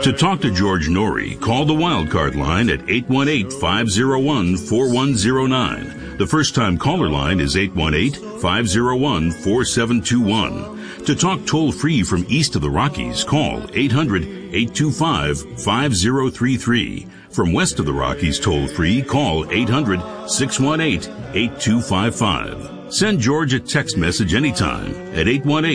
To talk to George Norrie, call the Wildcard line at 818-501-4109. The first-time caller line is 818-501-4721. To talk toll-free from east of the Rockies, call 800-825-5033. From west of the Rockies toll-free, call 800-618-8255. Send George a text message anytime at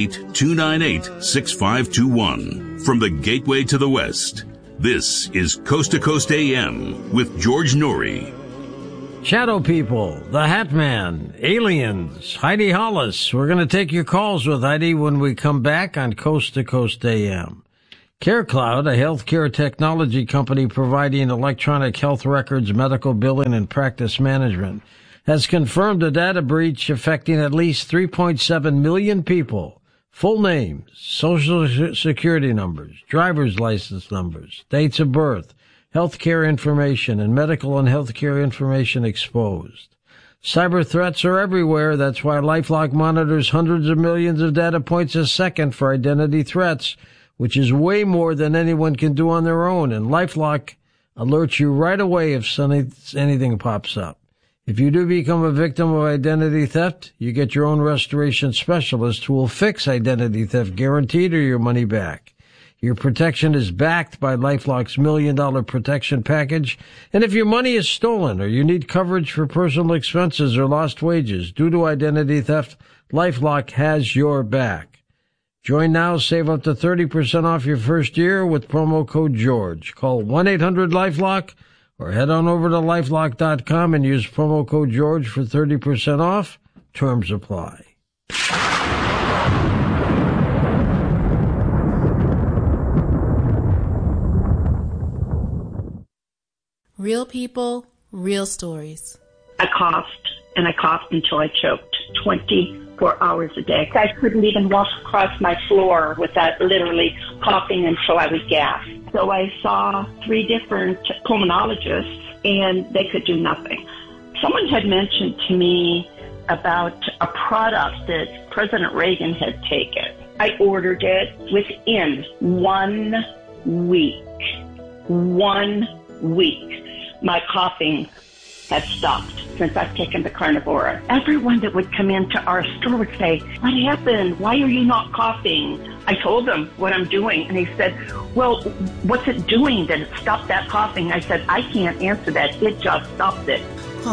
818-298-6521. From the Gateway to the West, this is Coast to Coast AM with George Norrie. Shadow People, The Hat Man, Aliens, Heidi Hollis. We're going to take your calls with Heidi when we come back on Coast to Coast AM. CareCloud, a healthcare technology company providing electronic health records, medical billing, and practice management, has confirmed a data breach affecting at least 3.7 million people. Full names, social security numbers, driver's license numbers, dates of birth, healthcare information, and medical and healthcare information exposed. Cyber threats are everywhere. That's why LifeLock monitors hundreds of millions of data points a second for identity threats, which is way more than anyone can do on their own. And LifeLock alerts you right away if anything pops up. If you do become a victim of identity theft, you get your own restoration specialist who will fix identity theft, guaranteed, or your money back. Your protection is backed by LifeLock's $1 Million Protection Package. And if your money is stolen or you need coverage for personal expenses or lost wages due to identity theft, LifeLock has your back. Join now, save up to 30% off your first year with promo code GEORGE. Call 1-800-LifeLock or head on over to LifeLock.com and use promo code GEORGE for 30% off. Terms apply. Real people, real stories. I coughed, and I coughed until I choked 24 hours a day. I couldn't even walk across my floor without literally coughing until I would gasp. So I saw 3 different pulmonologists, and they could do nothing. Someone had mentioned to me about a product that President Reagan had taken. I ordered it within 1 week. 1 week. My coughing had stopped since I've taken the Carnivora. Everyone that would come into our store would say, "What happened? Why are you not coughing?" I told them what I'm doing, and he said, "Well, what's it doing that it stopped that coughing?" I said, "I can't answer that. It just stopped it." Call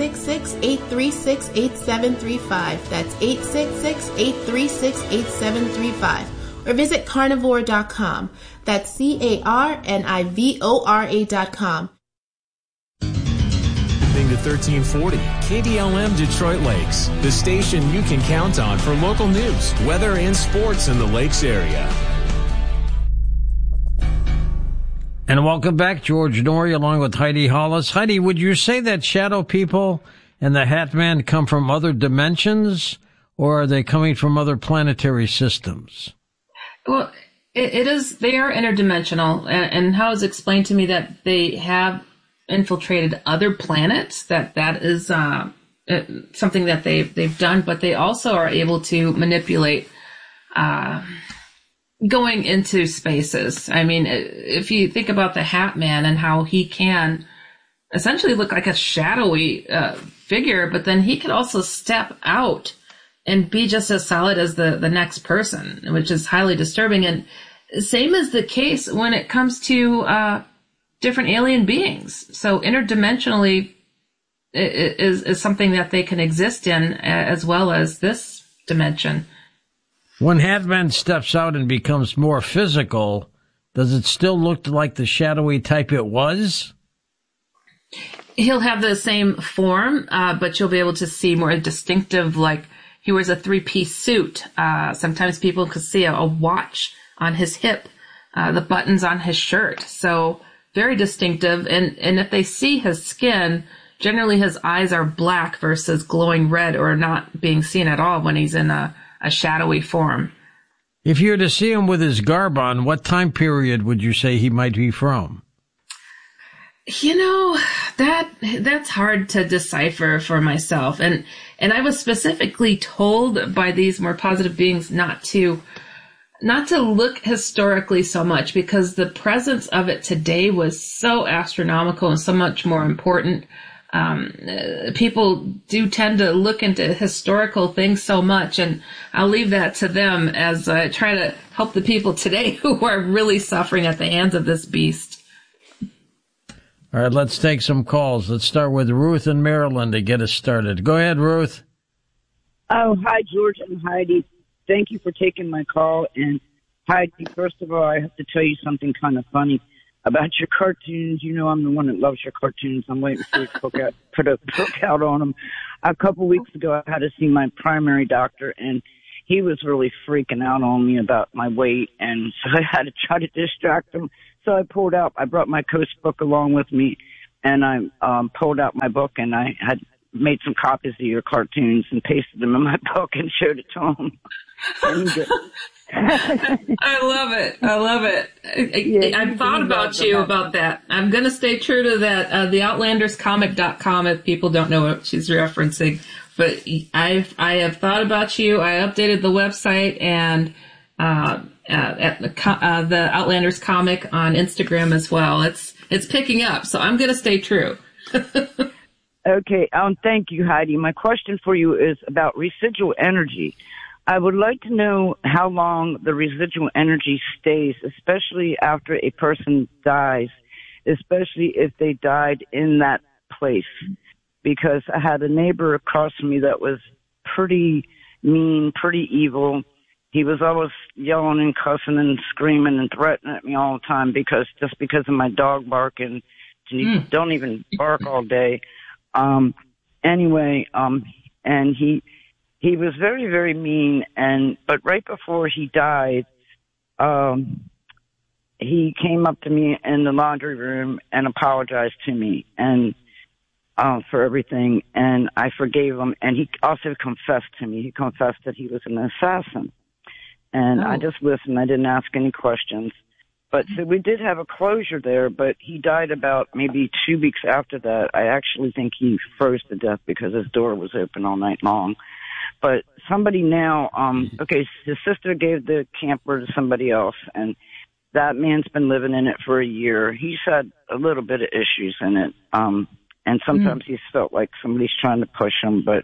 866-836-8735. That's 866-836-8735. Or visit carnivore.com. That's CARNIVORA.com. To 1340 KDLM Detroit Lakes, the station you can count on for local news, weather, and sports in the Lakes area. And welcome back, George Norrie, along with Heidi Hollis. Heidi, would you say that Shadow People and the Hat Man come from other dimensions, or are they coming from other planetary systems? Well, it is. They are interdimensional, and how it's explained to me that they have infiltrated other planets, that is something that they've done, but they also are able to manipulate going into spaces. I mean, if you think about the Hat Man and how he can essentially look like a shadowy figure, but then he could also step out and be just as solid as the next person, which is highly disturbing. And same is the case when it comes to different alien beings. So interdimensionally is something that they can exist in as well as this dimension. When Hat Man steps out and becomes more physical, does it still look like the shadowy type it was? He'll have the same form, but you'll be able to see more distinctive, like he wears a 3-piece suit. Sometimes people could see a watch on his hip, the buttons on his shirt. So very distinctive, and if they see his skin, generally his eyes are black versus glowing red or not being seen at all when he's in a shadowy form. If you were to see him with his garb on, what time period would you say he might be from? You know, that's hard to decipher for myself, and I was specifically told by these more positive beings not to not to look historically so much, because the presence of it today was so astronomical and so much more important. People do tend to look into historical things so much, and I'll leave that to them as I try to help the people today who are really suffering at the hands of this beast. All right, let's take some calls. Let's start with Ruth in Maryland to get us started. Go ahead, Ruth. Oh, hi, George and Heidi. Thank you for taking my call. And Heidi, first of all, I have to tell you something kind of funny about your cartoons. You know I'm the one that loves your cartoons. I'm waiting for you to put a book out on them. A couple weeks ago, I had to see my primary doctor, and he was really freaking out on me about my weight, and so I had to try to distract him. So I brought my Coast book along with me, and I pulled out my book, and I had made some copies of your cartoons and pasted them in my book and showed it to him. I love it. I've thought about you about that. I'm going to stay true to that. TheOutlandersComic.com, if people don't know what she's referencing. But I have thought about you. I updated the website and at the Outlanders Comic on Instagram as well. It's picking up, so I'm going to stay true. Okay. Thank you, Heidi. My question for you is about residual energy. I would like to know how long the residual energy stays, especially after a person dies, especially if they died in that place. Because I had a neighbor across from me that was pretty mean, pretty evil. He was always yelling and cussing and screaming and threatening at me all the time because of my dog barking. And he don't even bark all day. And he was very, very mean. But right before he died, he came up to me in the laundry room and apologized to me for everything. And I forgave him. And he also confessed to me. He confessed that he was an assassin. And I just listened. I didn't ask any questions. But so we did have a closure there, but he died about maybe 2 weeks after that. I actually think he froze to death because his door was open all night long. But somebody now, his sister gave the camper to somebody else, and that man's been living in it for a year. He's had a little bit of issues in it, and sometimes he's felt like somebody's trying to push him. But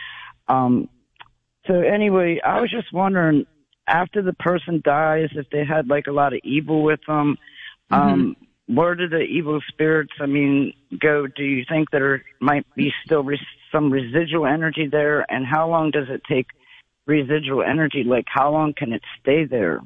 so anyway, I was just wondering, after the person dies, if they had like a lot of evil with them, where do the evil spirits, go? Do you think there might be still some residual energy there? And how long does it take residual energy? Like, how long can it stay there?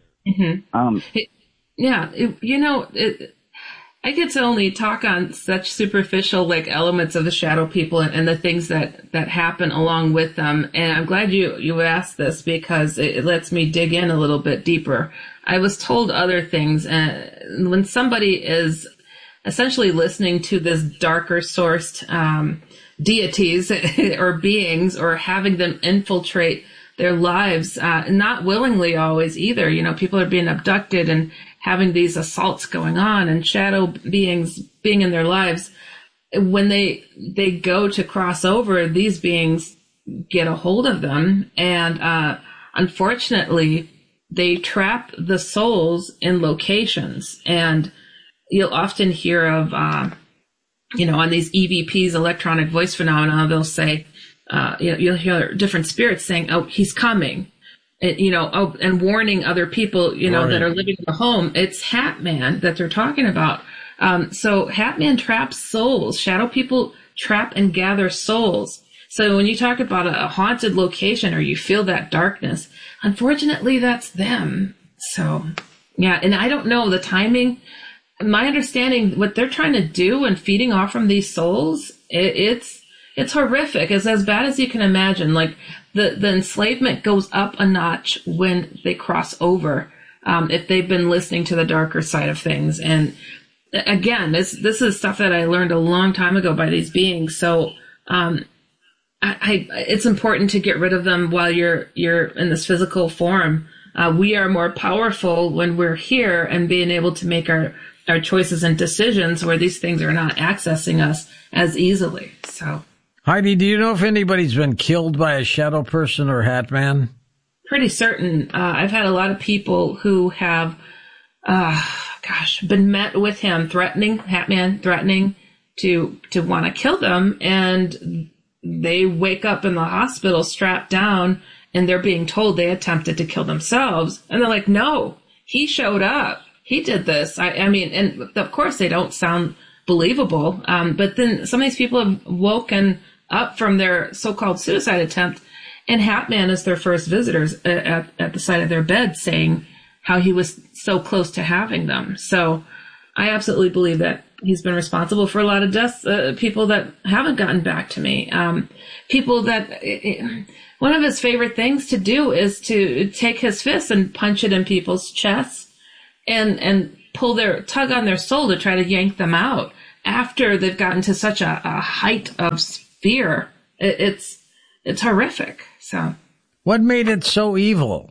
I get to only talk on such superficial elements of the shadow people and the things that happen along with them. And I'm glad you asked this because it lets me dig in a little bit deeper. I was told other things, and when somebody is essentially listening to this darker sourced deities or beings, or having them infiltrate their lives, not willingly always either. People are being abducted and having these assaults going on, and shadow beings being in their lives. When they go to cross over, these beings get a hold of them, and unfortunately, they trap the souls in locations. And you'll often hear of, on these EVPs, electronic voice phenomena, they'll say, you'll hear different spirits saying, "Oh, he's coming." And warning other people, that are living in the home. It's Hat Man that they're talking about. So Hat Man traps souls. Shadow people trap and gather souls. So when you talk about a haunted location, or you feel that darkness, unfortunately, that's them. So, yeah. And I don't know the timing. My understanding, what they're trying to do and feeding off from these souls, it's horrific. It's as bad as you can imagine. Like, the enslavement goes up a notch when they cross over, if they've been listening to the darker side of things. And again, this is stuff that I learned a long time ago by these beings. So, it's important to get rid of them while you're in this physical form. We are more powerful when we're here and being able to make our choices and decisions where these things are not accessing us as easily. So. Heidi, do you know if anybody's been killed by a shadow person or Hat Man? pretty certain. I've had a lot of people who have, been met with him Hatman threatening to want to kill them, and they wake up in the hospital strapped down, and they're being told they attempted to kill themselves, and they're like, no, he showed up, he did this. I mean, and of course they don't sound believable, but then some of these people have woken up from their so-called suicide attempt, and Hatman is their first visitors at the side of their bed, saying how he was so close to having them. So I absolutely believe that he's been responsible for a lot of deaths, people that haven't gotten back to me. People that, one of his favorite things to do is to take his fist and punch it in people's chests and tug on their soul to try to yank them out after they've gotten to such a height of fear. It's horrific. So what made it so evil?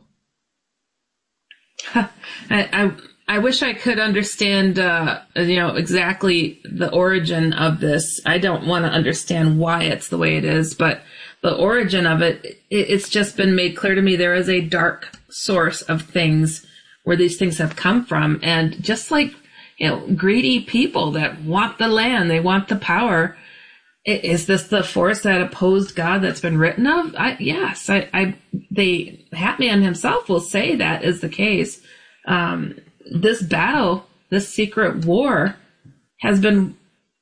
I wish I could understand, exactly the origin of this. I don't want to understand why it's the way it is, but the origin of it's just been made clear to me. There is a dark source of things where these things have come from. And just like, greedy people that want the land, they want the power. Is this the force that opposed God that's been written of? Yes. The Hatman himself will say that is the case. This battle, this secret war, has been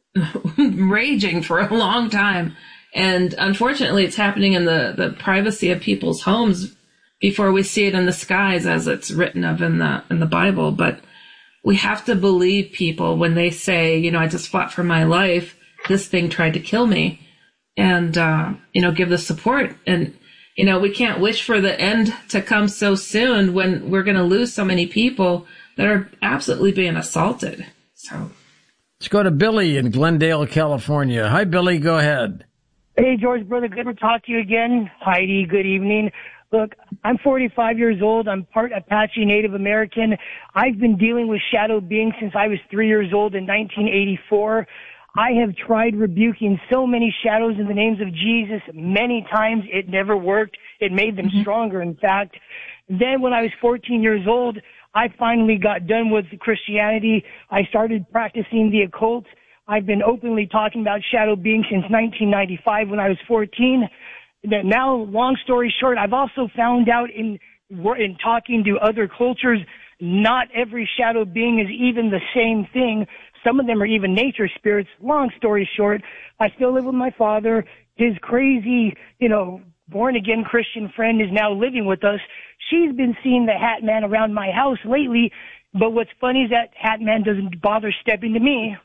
raging for a long time. And unfortunately, it's happening in the privacy of people's homes before we see it in the skies as it's written of in the Bible. But we have to believe people when they say, I just fought for my life. This thing tried to kill me, and, give the support. And, we can't wish for the end to come so soon when we're going to lose so many people that are absolutely being assaulted. So let's go to Billy in Glendale, California. Hi, Billy. Go ahead. Hey, George, brother. Good to talk to you again. Heidi, good evening. Look, I'm 45 years old. I'm part Apache Native American. I've been dealing with shadow beings since I was 3 years old in 1984. I have tried rebuking so many shadows in the names of Jesus many times. It never worked. It made them stronger, in fact. Then when I was 14 years old, I finally got done with Christianity. I started practicing the occult. I've been openly talking about shadow beings since 1995 when I was 14. Now, long story short, I've also found out in talking to other cultures, not every shadow being is even the same thing. Some of them are even nature spirits. Long story short, I still live with my father. His crazy, born-again Christian friend is now living with us. She's been seeing the Hatman around my house lately, but what's funny is that Hatman doesn't bother stepping to me.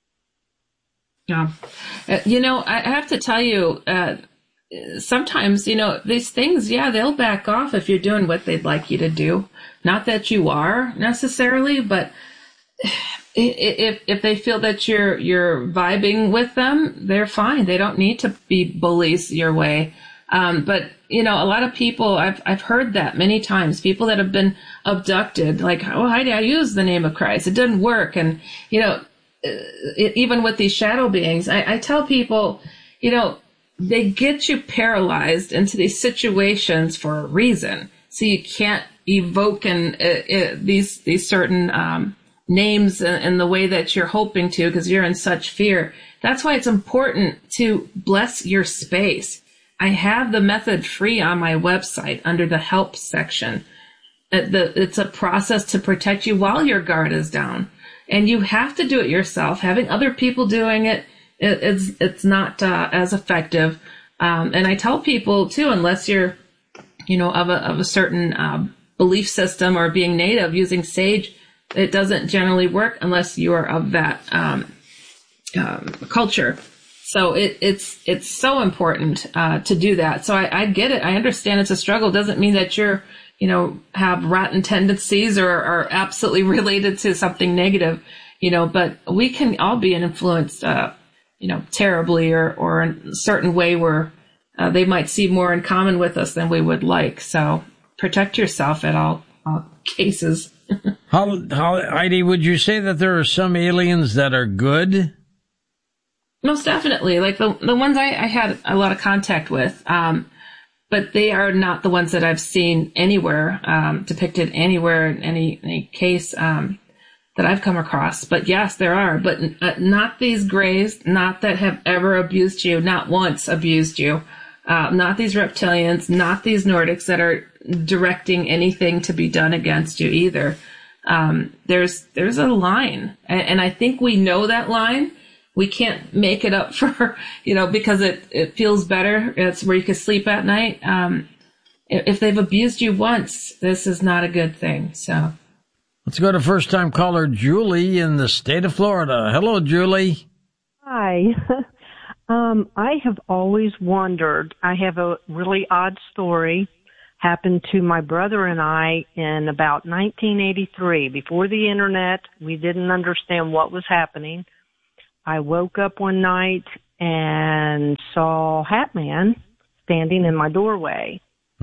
Yeah. I have to tell you, sometimes, these things, they'll back off if you're doing what they'd like you to do. Not that you are necessarily, but if they feel that you're vibing with them, they're fine. They don't need to be bullies your way. But a lot of people, I've heard that many times, people that have been abducted, like, oh, Heidi, I used the name of Christ. It didn't work. And, even with these shadow beings, I tell people, they get you paralyzed into these situations for a reason. So you can't evoke these certain, names in the way that you're hoping to, because you're in such fear. That's why it's important to bless your space. I have the method free on my website under the help section. It's a process to protect you while your guard is down. And you have to do it yourself. Having other people doing it's not as effective. And I tell people too, unless you're, of a certain belief system or being native, using sage, it doesn't generally work unless you are of that culture. So it's so important to do that. So I get it. I understand it's a struggle. It doesn't mean that you're, have rotten tendencies or are absolutely related to something negative, but we can all be influenced, terribly or in a certain way where they might see more in common with us than we would like. So protect yourself at all cases. How, Heidi, would you say that there are some aliens that are good? Most definitely. Like the ones I had a lot of contact with. but they are not the ones that I've seen anywhere, depicted anywhere in any case that I've come across. But yes, there are, but not these Greys, not that have ever abused you, not once abused you, not these reptilians, not these Nordics that are directing anything to be done against you either. There's a line, and I think we know that line. We can't make it up for, because it feels better. It's where you can sleep at night. If they've abused you once, this is not a good thing. So let's go to first-time caller Julie in the state of Florida. Hello, Julie. Hi. I have always wondered. I have a really odd story. Happened to my brother and I in about 1983. Before the internet, we didn't understand what was happening. I woke up one night and saw Hat Man standing in my doorway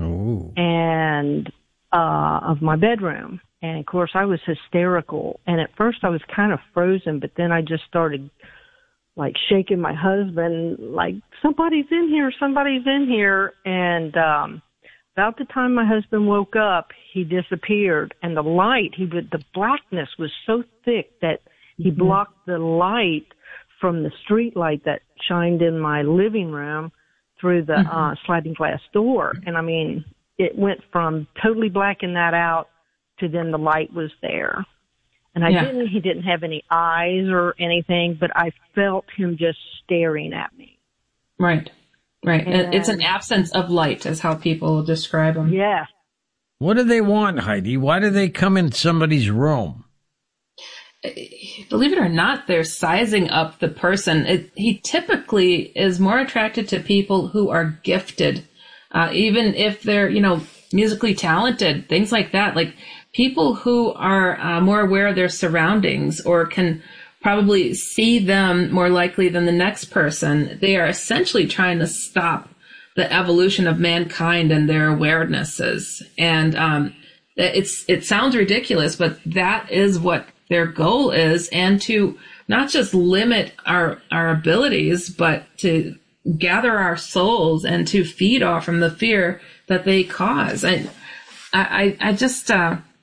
and of my bedroom. And of course I was hysterical. And at first I was kind of frozen, but then I just started like shaking my husband, like somebody's in here. And about the time my husband woke up, he disappeared, and the blackness was so thick that he blocked the light from the street light that shined in my living room through the sliding glass door. And I mean, it went from totally blacking that out to then the light was there. And he didn't have any eyes or anything, but I felt him just staring at me. Right. And it's an absence of light is how people describe them. Yeah. What do they want, Heidi? Why do they come in somebody's room? Believe it or not, they're sizing up the person. He typically is more attracted to people who are gifted, even if they're, musically talented, things like that. Like people who are more aware of their surroundings or can probably see them more likely than the next person. They are essentially trying to stop the evolution of mankind and their awarenesses. And it sounds ridiculous, but that is what their goal is, and to not just limit our abilities, but to gather our souls and to feed off from the fear that they cause. And I just,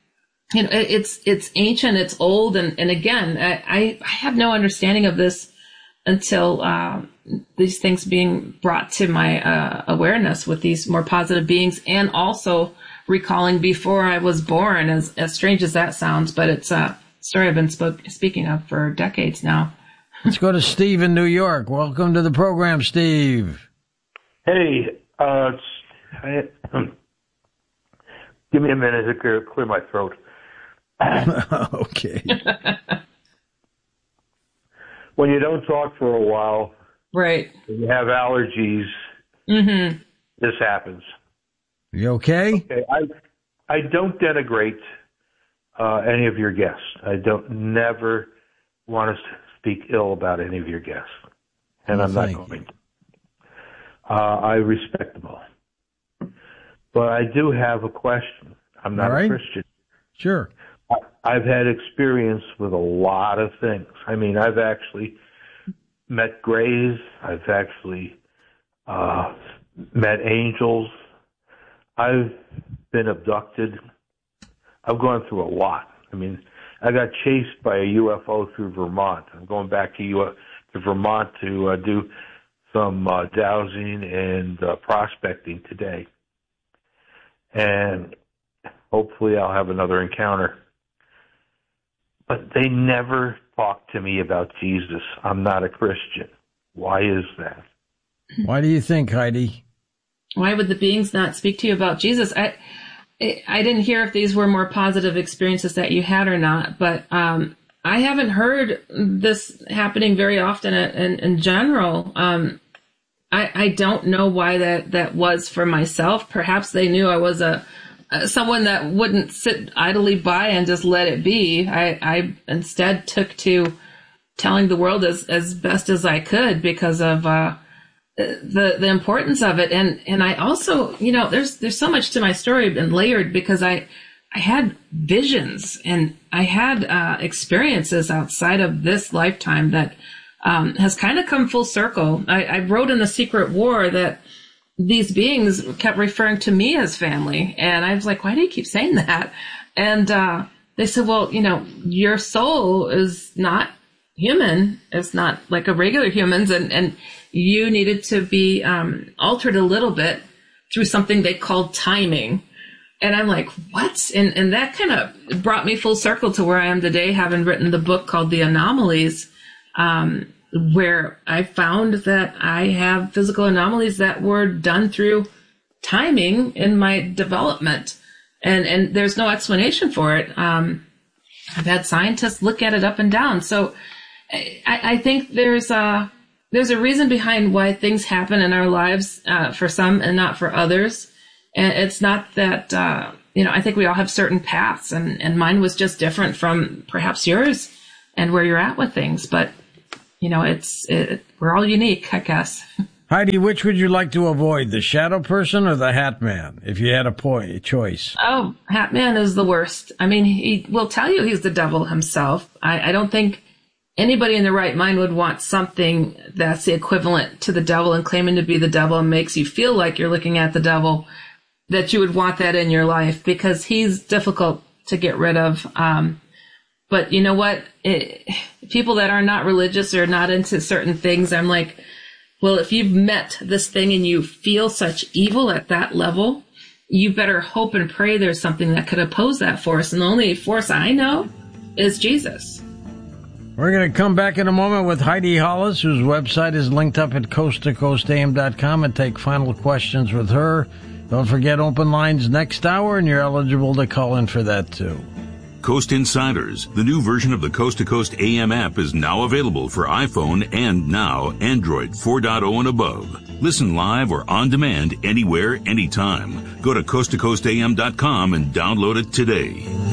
it's ancient, it's old. And again, I had no understanding of this until, these things being brought to my, awareness with these more positive beings, and also recalling before I was born, as strange as that sounds, but it's a story I've been speaking of for decades now. Let's go to Steve in New York. Welcome to the program, Steve. Hey, give me a minute to clear my throat. Okay. When you don't talk for a while, right? You have allergies. This happens. You okay? Okay. I don't denigrate any of your guests. I never want to speak ill about any of your guests, and I'm not going to. I respect them all. But I do have a question. I'm not a Christian. Sure. I've had experience with a lot of things. I mean, I've actually met Greys. I've actually met angels. I've been abducted. I've gone through a lot. I mean, I got chased by a UFO through Vermont. I'm going back to Vermont to do some dowsing and prospecting today. And hopefully I'll have another encounter. But they never talk to me about Jesus. I'm not a Christian. Why is that? Why do you think, Heidi? Why would the beings not speak to you about Jesus? I didn't hear if these were more positive experiences that you had or not, but I haven't heard this happening very often in general. I don't know why that was for myself. Perhaps they knew I was someone that wouldn't sit idly by and just let it be. I instead took to telling the world as best as I could because of the importance of it. And I also, there's so much to my story and layered because I had visions and I had experiences outside of this lifetime that has kind of come full circle. I wrote in The Secret War that these beings kept referring to me as family. And I was like, why do you keep saying that? And they said, well, your soul is not human. It's not like a regular human's. And you needed to be altered a little bit through something they called timing. And I'm like, what? And that kind of brought me full circle to where I am today, having written the book called The Anomalies, where I found that I have physical anomalies that were done through timing in my development. And there's no explanation for it. I've had scientists look at it up and down. So I think there's a reason behind why things happen in our lives, for some and not for others. And it's not that, I think we all have certain paths, and mine was just different from perhaps yours and where you're at with things. But, we're all unique, I guess. Heidi, which would you like to avoid, the shadow person or the Hat Man, if you had a choice? Oh, Hat Man is the worst. I mean, he will tell you he's the devil himself. I don't think anybody in their right mind would want something that's the equivalent to the devil and claiming to be the devil and makes you feel like you're looking at the devil, that you would want that in your life, because he's difficult to get rid of. But you know what? People that are not religious or not into certain things, I'm like, well, if you've met this thing and you feel such evil at that level, you better hope and pray there's something that could oppose that force. And the only force I know is Jesus. We're going to come back in a moment with Heidi Hollis, whose website is linked up at coasttocoastam.com, and take final questions with her. Don't forget open lines next hour, and you're eligible to call in for that too. Coast Insiders, the new version of the Coast to Coast AM app, is now available for iPhone and now Android 4.0 and above. Listen live or on demand anywhere, anytime. Go to coasttocoastam.com and download it today.